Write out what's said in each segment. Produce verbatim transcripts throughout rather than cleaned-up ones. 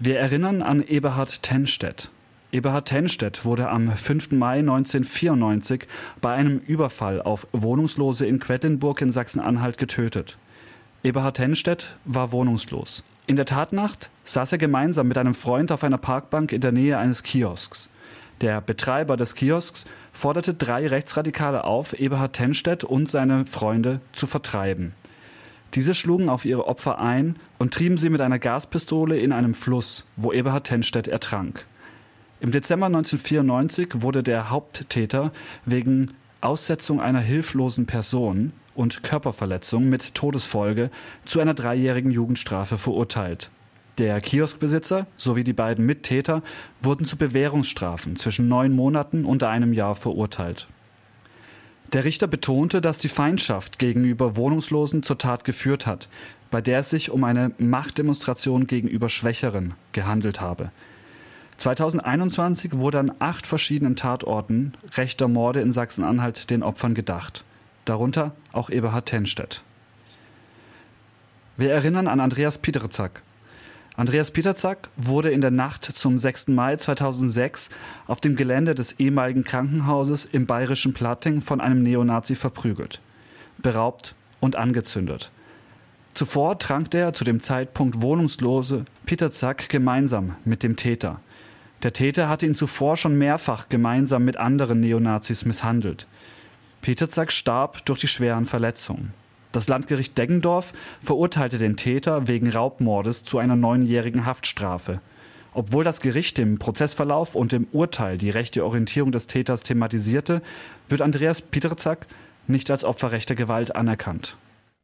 Wir erinnern an Eberhard Tennstedt. Eberhard Tennstedt wurde am fünften Mai neunzehnhundertvierundneunzig bei einem Überfall auf Wohnungslose in Quedlinburg in Sachsen-Anhalt getötet. Eberhard Tennstedt war wohnungslos. In der Tatnacht saß er gemeinsam mit einem Freund auf einer Parkbank in der Nähe eines Kiosks. Der Betreiber des Kiosks forderte drei Rechtsradikale auf, Eberhard Tennstedt und seine Freunde zu vertreiben. Diese schlugen auf ihre Opfer ein und trieben sie mit einer Gaspistole in einem Fluss, wo Eberhard Tennstedt ertrank. Im Dezember neunzehnhundertvierundneunzig wurde der Haupttäter wegen Aussetzung einer hilflosen Person und Körperverletzung mit Todesfolge zu einer dreijährigen Jugendstrafe verurteilt. Der Kioskbesitzer sowie die beiden Mittäter wurden zu Bewährungsstrafen zwischen neun Monaten und einem Jahr verurteilt. Der Richter betonte, dass die Feindschaft gegenüber Wohnungslosen zur Tat geführt hat, bei der es sich um eine Machtdemonstration gegenüber Schwächeren gehandelt habe. zweitausendeinundzwanzig wurde an acht verschiedenen Tatorten rechter Morde in Sachsen-Anhalt den Opfern gedacht, darunter auch Eberhard Tennstedt. Wir erinnern an Andreas Pieterzack. Andreas Pieterzack wurde in der Nacht zum sechsten Mai zweitausendsechs auf dem Gelände des ehemaligen Krankenhauses im bayerischen Platting von einem Neonazi verprügelt, beraubt und angezündet. Zuvor trank der zu dem Zeitpunkt wohnungslose Pieterzack gemeinsam mit dem Täter. Der Täter hatte ihn zuvor schon mehrfach gemeinsam mit anderen Neonazis misshandelt. Pieterzack starb durch die schweren Verletzungen. Das Landgericht Deggendorf verurteilte den Täter wegen Raubmordes zu einer neunjährigen Haftstrafe. Obwohl das Gericht im Prozessverlauf und im Urteil die rechte Orientierung des Täters thematisierte, wird Andreas Pieterzack nicht als Opfer rechter Gewalt anerkannt.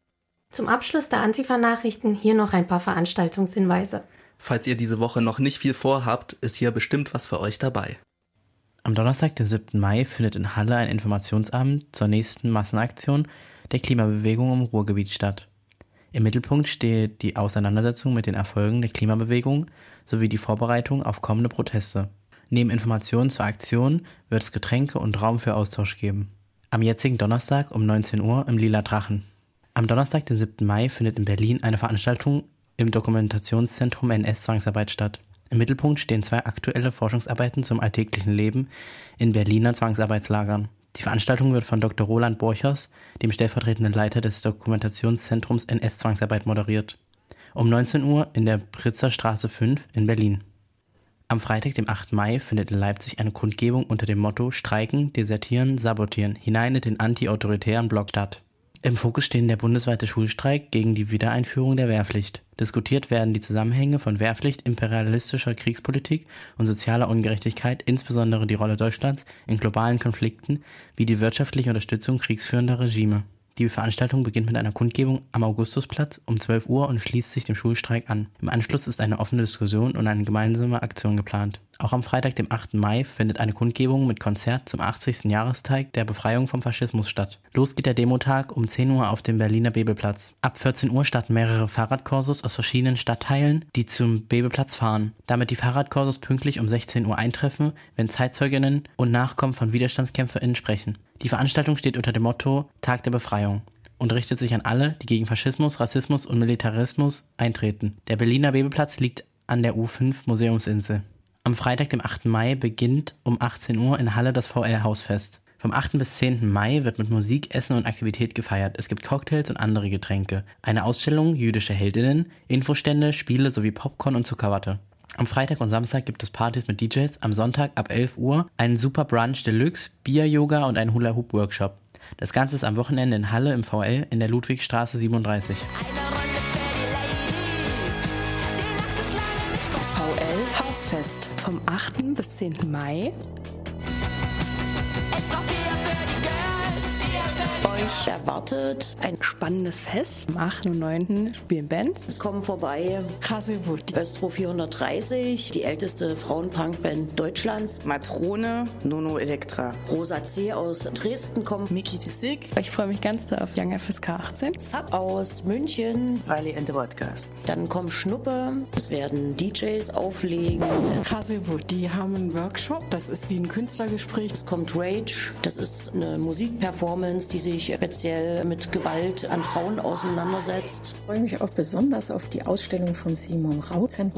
Zum Abschluss der Antifa-Nachrichten hier noch ein paar Veranstaltungshinweise. Falls ihr diese Woche noch nicht viel vorhabt, ist hier bestimmt was für euch dabei. Am Donnerstag, den siebten Mai, findet in Halle ein Informationsabend zur nächsten Massenaktion der Klimabewegung im Ruhrgebiet statt. Im Mittelpunkt steht die Auseinandersetzung mit den Erfolgen der Klimabewegung sowie die Vorbereitung auf kommende Proteste. Neben Informationen zur Aktion wird es Getränke und Raum für Austausch geben. Am jetzigen Donnerstag um neunzehn Uhr im Lila Drachen. Am Donnerstag, den siebten Mai, findet in Berlin eine Veranstaltung im Dokumentationszentrum N S-Zwangsarbeit statt. Im Mittelpunkt stehen zwei aktuelle Forschungsarbeiten zum alltäglichen Leben in Berliner Zwangsarbeitslagern. Die Veranstaltung wird von Doktor Roland Borchers, dem stellvertretenden Leiter des Dokumentationszentrums N S-Zwangsarbeit, moderiert. Um neunzehn Uhr in der Pritzer Straße fünf in Berlin. Am Freitag, dem achten Mai, findet in Leipzig eine Kundgebung unter dem Motto Streiken, Desertieren, Sabotieren hinein in den anti-autoritären Block statt. Im Fokus stehen der bundesweite Schulstreik gegen die Wiedereinführung der Wehrpflicht. Diskutiert werden die Zusammenhänge von Wehrpflicht, imperialistischer Kriegspolitik und sozialer Ungerechtigkeit, insbesondere die Rolle Deutschlands in globalen Konflikten wie die wirtschaftliche Unterstützung kriegsführender Regime. Die Veranstaltung beginnt mit einer Kundgebung am Augustusplatz um zwölf Uhr und schließt sich dem Schulstreik an. Im Anschluss ist eine offene Diskussion und eine gemeinsame Aktion geplant. Auch am Freitag, dem achten Mai, findet eine Kundgebung mit Konzert zum achtzigsten Jahrestag der Befreiung vom Faschismus statt. Los geht der Demotag um zehn Uhr auf dem Berliner Bebelplatz. Ab vierzehn Uhr starten mehrere Fahrradkursus aus verschiedenen Stadtteilen, die zum Bebelplatz fahren. Damit die Fahrradkursus pünktlich um sechzehn Uhr eintreffen, wenn Zeitzeuginnen und Nachkommen von WiderstandskämpferInnen sprechen. Die Veranstaltung steht unter dem Motto Tag der Befreiung und richtet sich an alle, die gegen Faschismus, Rassismus und Militarismus eintreten. Der Berliner Bebelplatz liegt an der U fünf Museumsinsel. Am Freitag, dem achten Mai, beginnt um achtzehn Uhr in Halle das V L-Hausfest. Vom achten bis zehnten Mai wird mit Musik, Essen und Aktivität gefeiert. Es gibt Cocktails und andere Getränke, eine Ausstellung jüdische Heldinnen, Infostände, Spiele sowie Popcorn und Zuckerwatte. Am Freitag und Samstag gibt es Partys mit D Js, am Sonntag ab elf Uhr einen Super Brunch Deluxe, Bier-Yoga und einen Hula-Hoop-Workshop. Das Ganze ist am Wochenende in Halle im V L in der Ludwigstraße siebenunddreißig. V L Hausfest vom achten bis zehnten Mai. Euch erwartet ein Spannendes Fest. Am achten und neunten spielen Bands. Es kommen vorbei Krassewut, Östro vierhundertdreißig, die älteste Frauenpunkband Deutschlands. Matrone, Nono Elektra. Rosa C. aus Dresden kommt. Mickey the Sick. Ich freue mich ganz doll auf Young F S K achtzehn. Fab aus München. Riley and the Vodkas. Dann kommt Schnuppe. Es werden D Js auflegen. Krassewut, die haben einen Workshop. Das ist wie ein Künstlergespräch. Es kommt Rage. Das ist eine Musikperformance, die sich speziell mit Gewalt an Frauen auseinandersetzt. Ich freue mich auch besonders auf die Ausstellung vom Simon Rau Zentrum